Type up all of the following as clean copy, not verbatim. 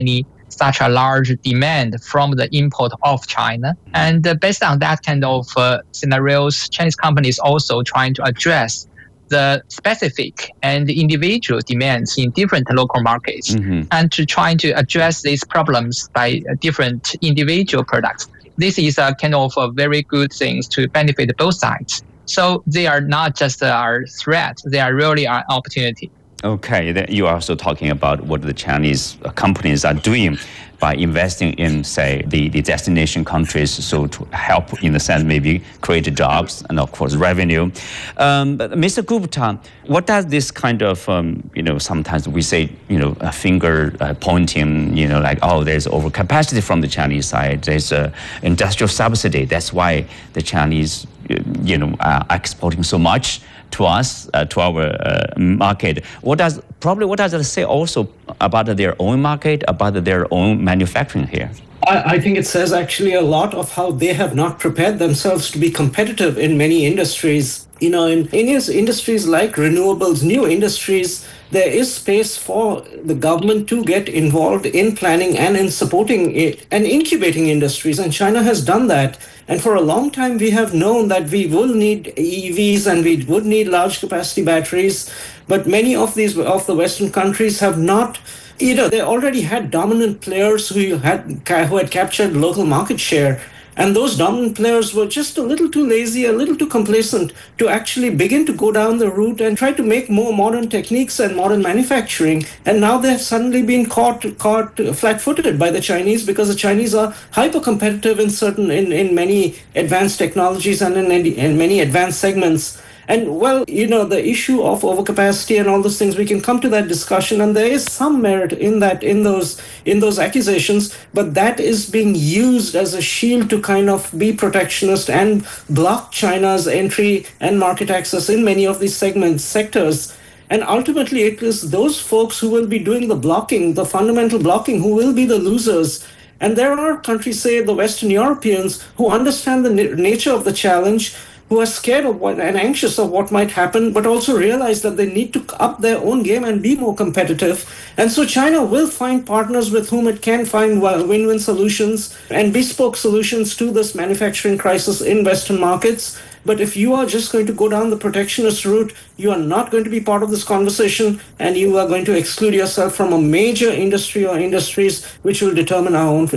any such a large demand from the import of China. And based on that kind of scenarios, Chinese companies also trying to address the specific and individual demands in different local markets, and to trying to address these problems by different individual products. This is a kind of a very good things to benefit both sides. So they are not just our threat, they are really our opportunity. Okay, then you are also talking about what the Chinese companies are doing by investing in, say, the destination countries, so to help, in a sense, maybe create jobs and, of course, revenue. But Mr. Gupta, what does this kind of, sometimes we say, a finger pointing, like, oh, there's overcapacity from the Chinese side, there's industrial subsidy, that's why the Chinese, are exporting so much to us, to our market. What does it say also about their own market, about their own manufacturing here? I think it says actually a lot of how they have not prepared themselves to be competitive in many industries. In industries like renewables, new industries, there is space for the government to get involved in planning and in supporting it and incubating industries. And China has done that. And for a long time, we have known that we will need EVs and we would need large capacity batteries. But many of the Western countries have not. They already had dominant players who had captured local market share. And those dominant players were just a little too lazy, a little too complacent to actually begin to go down the route and try to make more modern techniques and modern manufacturing. And now they've suddenly been caught flat-footed by the Chinese, because the Chinese are hyper-competitive in many advanced technologies and in many advanced segments. And well, the issue of overcapacity and all those things, we can come to that discussion, and there is some merit in that, in those accusations, but that is being used as a shield to kind of be protectionist and block China's entry and market access in many of these sectors. And ultimately, it is those folks who will be doing the blocking, the fundamental blocking, who will be the losers. And there are countries, say the Western Europeans, who understand the nature of the challenge, who are scared of and anxious of what might happen, but also realize that they need to up their own game and be more competitive. And so China will find partners with whom it can find win-win solutions and bespoke solutions to this manufacturing crisis in Western markets. But if you are just going to go down the protectionist route, you are not going to be part of this conversation, and you are going to exclude yourself from a major industry or industries which will determine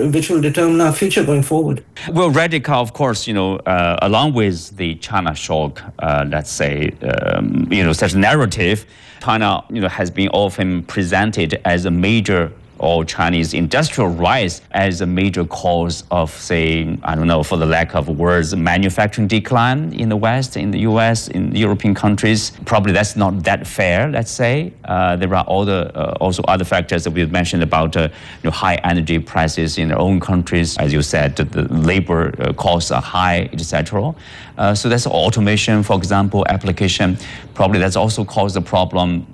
our future going forward. Well, Radhika, of course, along with the China shock, let's say, such narrative, China, has been often presented as a major or Chinese industrial rise as a major cause of, say, for the lack of words, manufacturing decline in the West, in the US, in the European countries. Probably that's not that fair, let's say. There are also other factors that we've mentioned about high energy prices in their own countries. As you said, the labor costs are high, etc. So that's automation, for example, application. Probably that's also caused a problem,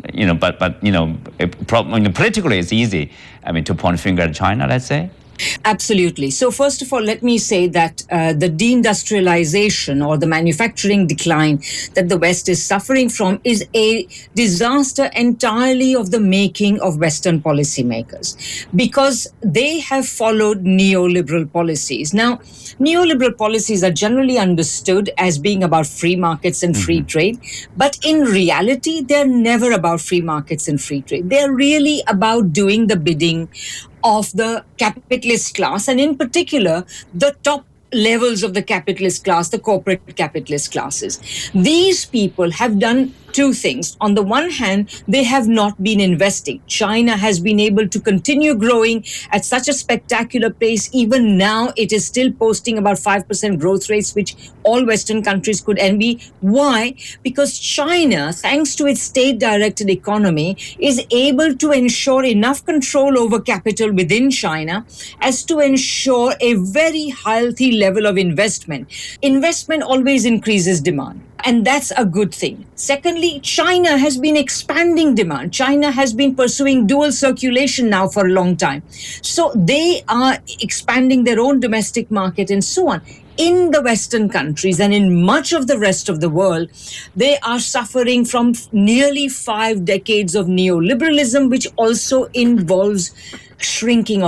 politically it's easy, to point a finger at China, let's say. Absolutely. So first of all, let me say that the deindustrialization or the manufacturing decline that the West is suffering from is a disaster entirely of the making of Western policymakers, because they have followed neoliberal policies. Now, neoliberal policies are generally understood as being about free markets and free trade, but in reality, they're never about free markets and free trade. They're really about doing the bidding of the capitalist class, and in particular, the top levels of the capitalist class, the corporate capitalist classes. These people have done two things. On the one hand, they have not been investing. China has been able to continue growing at such a spectacular pace. Even now, it is still posting about 5% growth rates, which all Western countries could envy. Why? Because China, thanks to its state-directed economy, is able to ensure enough control over capital within China as to ensure a very healthy level of investment. Investment always increases demand. And that's a good thing. Secondly, China has been expanding demand. China has been pursuing dual circulation now for a long time. So they are expanding their own domestic market and so on. In the Western countries and in much of the rest of the world, they are suffering from nearly 5 decades of neoliberalism, which also involves shrinking